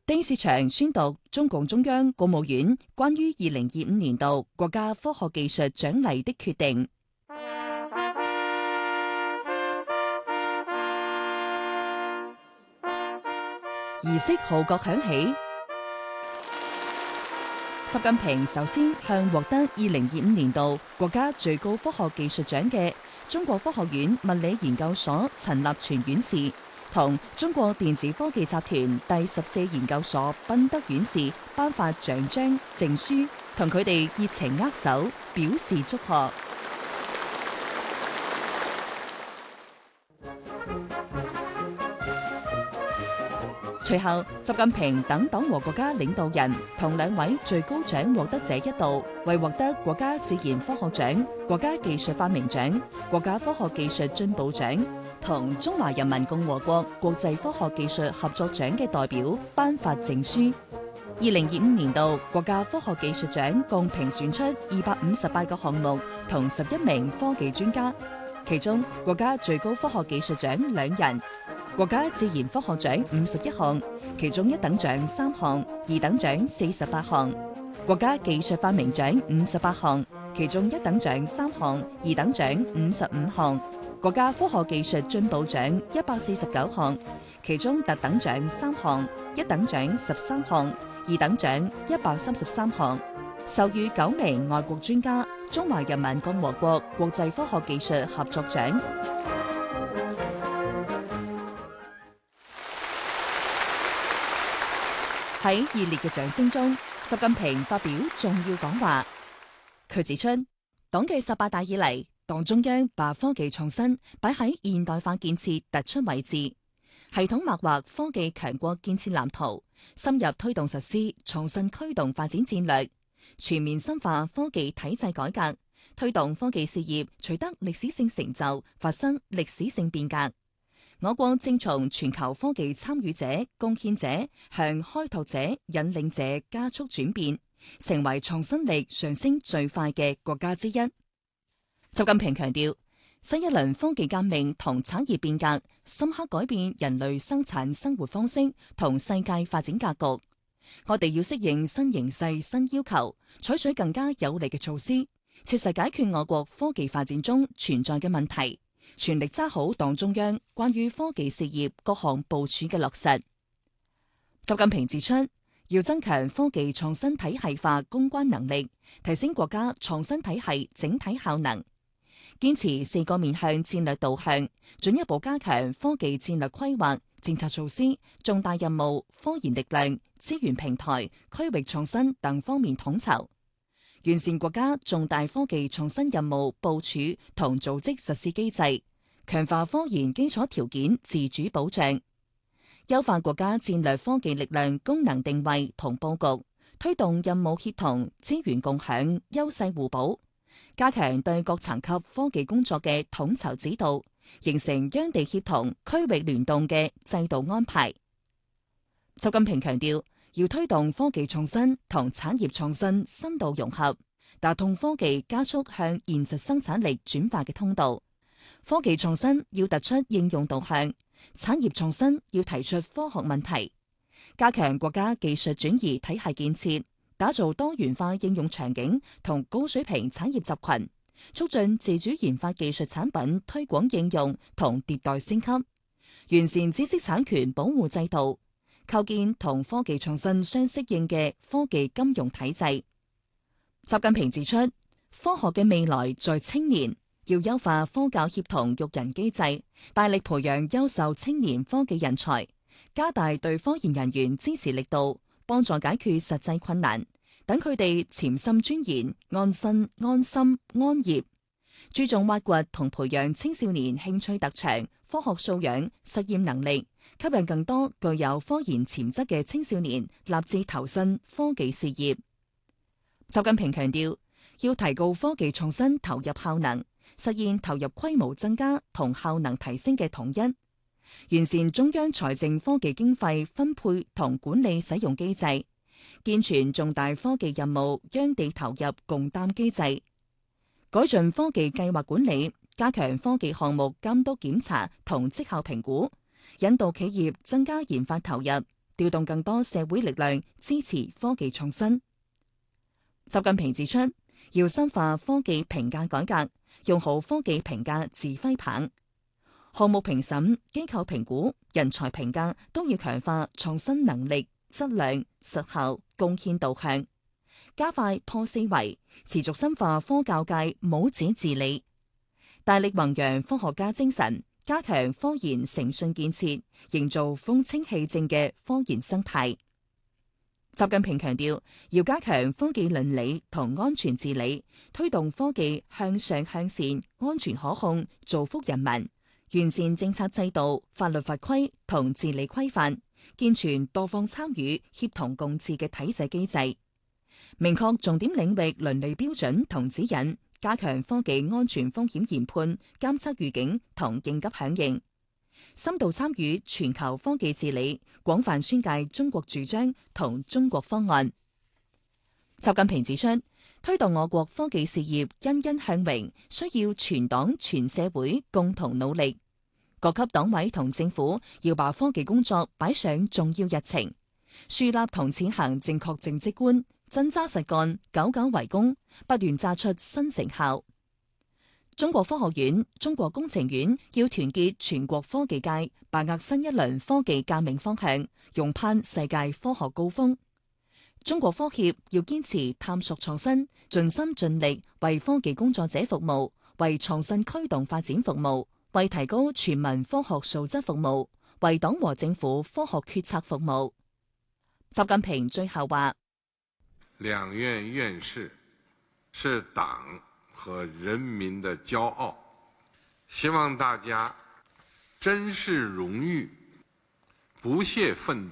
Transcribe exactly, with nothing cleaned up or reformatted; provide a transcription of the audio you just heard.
丁薛祥宣讀中共中央、國務院關於二零二五年度國家科學技術獎勵的決定。儀式號角響起，習近平首先向獲得二零二五年度國家最高科學技術獎嘅中國科學院物理研究所陳立全院士同中國電子科技集團第十四研究所賓德院士頒發獎章證書，同佢哋熱情握手，表示祝賀。隨後，習近平等黨和國家領導人同兩位最高獎獲得者一道，為獲得國家自然科學獎、國家技術發明獎、國家科學技術進步獎同中華人民共和國國際科學技術合作獎嘅代表頒發證書。二零二五年度國家科學技術獎共評選出二百五十八個項目同十一名科技專家，其中國家最高科學技術獎兩人。國家自然科學獎五十一項，其中一等獎三項，二等獎四十八項；國家技術發明獎五十八項，其中一等獎三項，二等獎五十五項；國家科學技術進步獎一百四十九項，其中特等獎三項，一等獎十三項，二等獎一百三十三項，授予九名外國專家中華人民共和國國際科學技術合作獎。喺熱烈嘅掌聲中，習近平發表重要講話。佢指出，黨嘅十八大以嚟，黨中央把科技創新擺喺現代化建設突出位置，系統擘劃科技強國建設藍圖，深入推動實施創新驅動發展戰略，全面深化科技體制改革，推動科技事業取得歷史性成就，發生歷史性變革。我國正從全球科技參與者、貢獻者向開拓者、引領者加速轉變，成為創新力上升最快嘅國家之一。習近平強調，新一輪科技革命同產業變革深刻改變人類生產生活方式同世界發展格局。我哋要適應新形勢、新要求，採取更加有力嘅措施，切實解決我國科技發展中存在嘅問題。全力揸好黨中央關於科技事業各項部署嘅落實。習近平指出，要增強科技創新體系化攻關能力，提升國家創新體系整體效能，堅持四個面向戰略導向，進一步加強科技戰略規劃、政策措施、重大任務、科研力量、資源平台、區域創新等方面統籌。完善國家重大科技創新任務部署同組織實施機制，強化科研基礎條件自主保障，優化國家戰略科技力量功能定位同佈局，推動任務協同、資源共享、優勢互補，加強對各層級科技工作嘅統籌指導，形成央地協同、區域聯動嘅制度安排。習近平強調，要推動科技創新同產業創新深度融合，打通科技加速向現實生產力轉化嘅通道。科技創新要突出應用導向，產業創新要提出科學問題，加強國家技術轉移體系建設，打造多元化應用場景同高水平產業集群，促進自主研發技術產品推廣應用同迭代升級，完善知識產權保護制度，構建同科技創新相適應嘅科技金融體制。習近平指出，科學嘅未來在青年，要優化科教協同育人機制，大力培養優秀青年科技人才，加大對科研人員支持力度，幫助解決實際困難，等佢哋潛心鑽研、安身、安心、安業。注重挖掘同培養青少年興趣特長、科學素養、實驗能力，吸引更多具有科研潛質嘅青少年立志投身科技事業。習近平強調，要提高科技創新投入效能，實現投入規模增加同效能提升嘅統一，完善中央財政科技經費分配同管理使用機制，健全重大科技任務央地投入共擔機制，改進科技計劃管理，加強科技項目監督檢查同績效評估，引導企業增加研發投入， 調動更多社會力量支持科技創新。習近平指出，要深化科技評價改革，用好科技評價指揮棒。項目評審、機構評估、人才評價都要強化創新能力、質量、實效、貢獻導向，加快破四維，持續深化科教界母子治理，大力弘揚科學家精神，加強科研誠信建設，營造風清氣正嘅科研生態。習近平強調，要加強科技倫理同安全治理，推動科技向上向善、安全可控，造福人民。完善政策制度、法律法規同治理規範，健全多方參與、協同共治嘅體制機制，明確重點領域倫理標準同指引，加強科技安全風險研判、監測預警同應急響應，深度參與全球科技治理，廣泛宣介中國主張同中國方案。習近平指出，推動我國科技事業欣欣向榮，需要全黨全社會共同努力。各級黨委同政府要把科技工作擺上重要日程，樹立同踐行正確政績觀，真揸實幹，久久為功，不斷榨出新成效。中國科學院、中國工程院要團結全國科技界，把握新一輪科技革命方向，勇攀世界科學高峰。中國科協要堅持探索創新，盡心盡力為科技工作者服務，為創新驅動發展服務，為提高全民科學素質服務，為黨和政府科學決策服務。習近平最後話： 兩院院士是黨和人民的驕傲，希望大家珍視榮譽，不懈奮鬥，